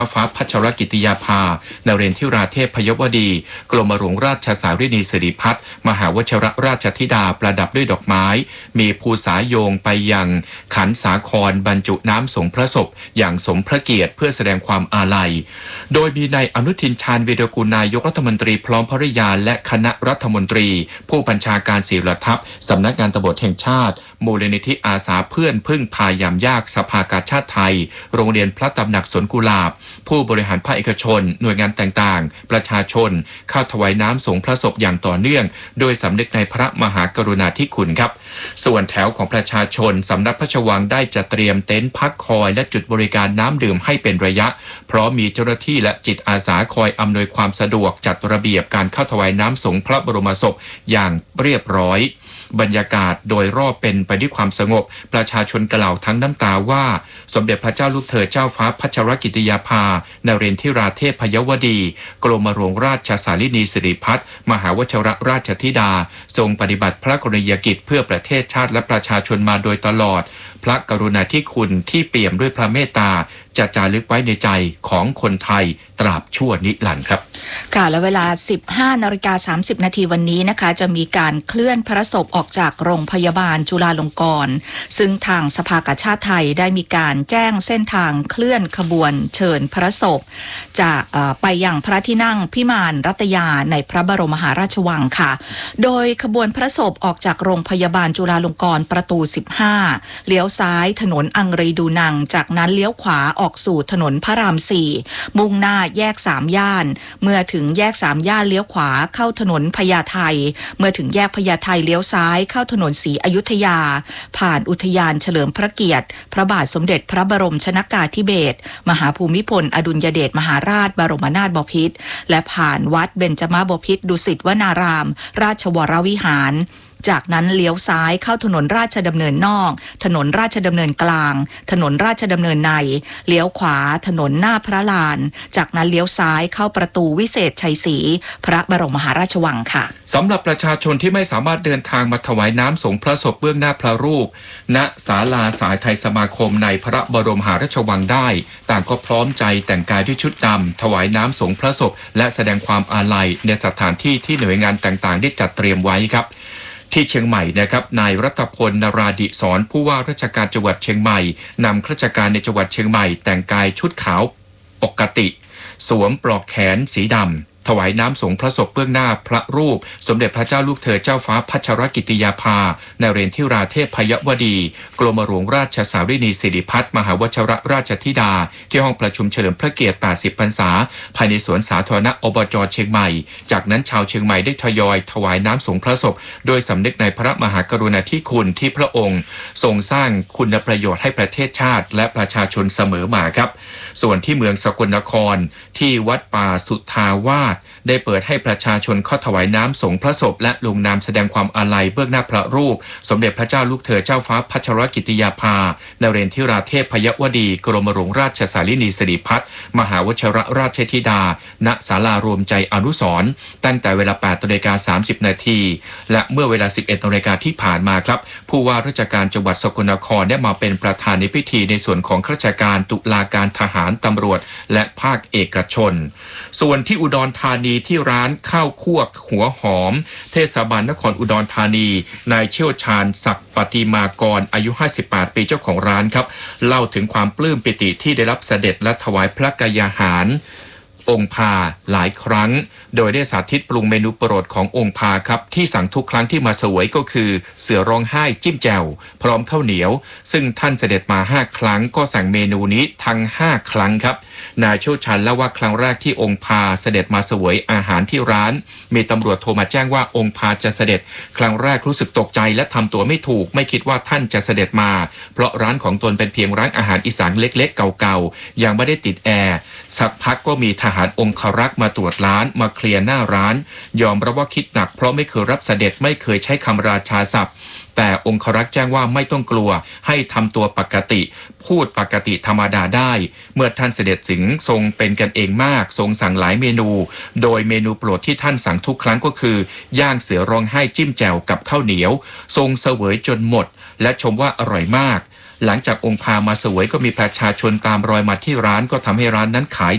ฟ้าพัชรกิติยาภานเรนทิราเทพพยวดีกรมหลวงราชสารินีสิริพัฒน์มหาวชิรราชธิดาประดับด้วยดอกไม้มีภูษาโยงไปยังขันสาครบรรจุน้ำสงพระศพอย่างสมพระเกียรติเพื่อแสดงความอาลัยโดยมีนายอนุทินชาญวีรกุลนายกรัฐมนตรีพร้อมภริยาและคณะรัฐมนตรีผู้บัญชาการศิลทัพสำนักงานตำรวจแห่งชาติมูลนิธิอาสาเพื่อนพึ่งพายามยากสภากาชาติไทยโรงเรียนพระตำหนักสวนกุหลาบผู้บริหารภาคเอกชนหน่วยงานต่างๆประชาชนเข้าถวายน้ำสงพระศพอย่างต่อเนื่องโดยสำนึกในพระมหากรุณาธิคุณครับส่วนแถวของประชาชนสำนักพระราชวังได้จัดเตรียมเต็นท์พักคอยและจุดบริการน้ำดื่มให้เป็นระยะเพราะมีเจ้าหน้าที่และจิตอาสาคอยอำนวยความสะดวกจัดระเบียบการเข้าถวายน้ำสงพระบรมศพอย่างเรียบร้อยบรรยากาศโดยรอบเป็นไปด้วยความสงบประชาชนกล่าวทั้งน้ำตาว่าสมเด็จพระเจ้าลูกเธอเจ้าฟ้าพัชรกิติยาภานเรนทิราเทพพยวดีกรมหลวงราชสารินีสิริพัฒน์มหาวชิรราชธิดาทรงปฏิบัติพระกรณียกิจเพื่อประเทศชาติและประชาชนมาโดยตลอดพระกรุณาธิคุณที่เปี่ยมด้วยพระเมตตาจะจารึกไว้ในใจของคนไทยตราบชั่วนิรันดร์ครับค่ะและเวลา 15:30 นาทีวันนี้นะคะจะมีการเคลื่อนพระศพออกจากโรงพยาบาลจุฬาลงกรณ์ซึ่งทางสภากาชาติไทยได้มีการแจ้งเส้นทางเคลื่อนขบวนเชิญพระศพจากไปยังพระที่นั่งพิมานรัตยาในพระบรมมหาราชวังค่ะโดยขบวนพระศพออกจากโรงพยาบาลจุฬาลงกรณ์ประตู 15เลี้ยวซ้ายถนนอังรีดูนังจากนั้นเลี้ยวขวาออกสู่ถนนพระราม 4มุ่งหน้าแยก3ย่านเมื่อถึงแยก3ย่านเลี้ยวขวาเข้าถนนพญาไทเมื่อถึงแยกพญาไทเลี้ยวซ้ายเข้าถนนศรีอยุธยาผ่านอุทยานเฉลิมพระเกียรติพระบาทสมเด็จพระบรมชนกาธิเบศรมหาภูมิพลอดุลยเดชมหาราชบรมนาถบพิตรและผ่านวัดเบญจมบพิตรดุสิตวนารามราชวรวิหารจากนั้นเลี้ยวซ้ายเข้าถนนราชดำเนินนอกถนนราชดำเนินกลางถนนราชดำเนินในเลี้ยวขวาถนนหน้าพระลานจากนั้นเลี้ยวซ้ายเข้าประตูวิเศษชัยศรีพระบรมมหาราชวังค่ะสำหรับประชาชนที่ไม่สามารถเดินทางมาถวายน้ำสงพระศพเบื้องหน้าพระรูปณศาลาสายไทยสมาคมในพระบรมมหาราชวังได้ต่างก็พร้อมใจแต่งกายด้วยชุดดำถวายน้ำสงพระศพและแสดงความอาลัยในสถานที่ที่หน่วยงานต่างๆได้จัดเตรียมไว้ครับที่เชียงใหม่นะครับนายรัตพลนราดิศรผู้ว่าราชการจังหวัดเชียงใหม่นำข้าราชการในจังหวัดเชียงใหม่แต่งกายชุดขาวปกติสวมปลอกแขนสีดำถวายน้ำสงพระศพเบื้องหน้าพระรูปสมเด็จพระเจ้าลูกเธอเจ้าฟ้าพัชรกิติยาภานเรนทิราเทพพยวดีกรมหลวงราชสารินีสิริพัฒน์มหาวชิรราชธิดาที่ห้องประชุมเฉลิมพระเกียรติ80พรรษาภายในสวนสาธารณะอบจ.เชียงใหม่จากนั้นชาวเชียงใหม่ได้ทยอยถวายน้ำสงพระศพโดยสำนึกในพระมหากรุณาธิคุณที่พระองค์ทรงสร้างคุณประโยชน์ให้ประเทศชาติและประชาชนเสมอมาครับส่วนที่เมืองสกลนครที่วัดป่าสุทธาวาสได้เปิดให้ประชาชนเข้าถวายน้ำสงพระศพและลงนามแสดงความอาลัยเบื้องหน้าพระรูปสมเด็จพระเจ้าลูกเธอเจ้าฟ้าพัชรกิติยาภานเรนทิราเทพพยวดีกรมหลวงราชสารินีสิริพัฒน์มหาวชิรราชธิดาณศาลารวมใจอนุสรณ์ตั้งแต่เวลา 8:30 นาทีและเมื่อเวลา 11 นาฬิกาที่ผ่านมาครับผู้ว่าราชการจังหวัดสกลนครได้มาเป็นประธานในพิธีในส่วนของข้าราชการตุลาการทหารตำรวจและภาคเอกชนส่วนที่อุดรธานีที่ร้านข้าวคั่วหัวหอมเทศบาลนครอุดรธานีนายเชี่ยวชาญศักดิ์ปฏิมากรอายุ 58 ปีเจ้าของร้านครับเล่าถึงความปลื้มปิติที่ได้รับเสด็จและถวายพระกยาหารองค์พาหลายครั้งโดยได้สาธิตปรุงเมนูโปรดขององค์พาครับที่สั่งทุกครั้งที่มาเสวยก็คือเสือร้องไห้จิ้มแจ่วพร้อมข้าวเหนียวซึ่งท่านเสด็จมา5ครั้งก็สั่งเมนูนี้ทั้ง5ครั้งครับนายเชี่ยวชาญเล่าว่าครั้งแรกที่องค์พาเสด็จมาเสวยอาหารที่ร้านมีตำรวจโทรมาแจ้งว่าองค์พาจะเสด็จครั้งแรกรู้สึกตกใจและทำตัวไม่ถูกไม่คิดว่าท่านจะเสด็จมาเพราะร้านของตนเป็นเพียงร้านอาหารอีสานเล็กๆเก่าๆยังไม่ได้ติดแอร์สักพักก็มีทหารองครักษ์มาตรวจร้านมาเคลียร์หน้าร้านยอมรับว่าคิดหนักเพราะไม่เคยรับเสด็จไม่เคยใช้คำราชาศัพท์แต่องครักษ์แจ้งว่าไม่ต้องกลัวให้ทำตัวปกติพูดปกติธรรมดาได้เมื่อท่านเสด็จถึงทรงเป็นกันเองมากทรงสั่งหลายเมนูโดยเมนูโปรดที่ท่านสั่งทุกครั้งก็คือย่างเสือร้องไห้จิ้มแจ่วกับข้าวเหนียวทรงเสวยจนหมดและชมว่าอร่อยมากหลังจากองค์พามาเสวยก็มีประชาชนตามรอยมาที่ร้านก็ทำให้ร้านนั้นขาย